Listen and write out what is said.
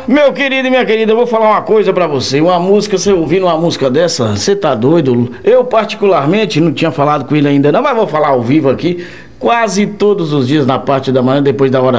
Meu querido e minha querida, eu vou falar uma coisa pra você. Uma música, você ouvindo uma música dessa, você tá doido? Eu particularmente não tinha falado com ele ainda não, mas vou falar ao vivo aqui. Quase todos os dias na parte da manhã, depois da hora